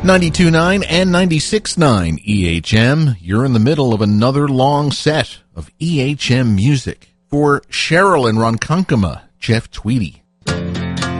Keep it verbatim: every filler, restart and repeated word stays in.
ninety-two point nine and ninety-six point nine E H M. You're in the middle of another long set of E H M music. For Cheryl in Ronkonkoma, Jeff Tweedy.